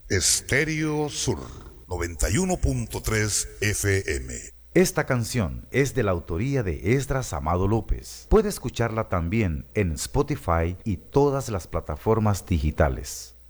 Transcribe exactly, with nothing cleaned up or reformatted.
Estéreo Sur noventa y uno punto tres F M. Esta canción es de la autoría de Esdras Amado López. Puede escucharla también en Spotify y todas las plataformas digitales.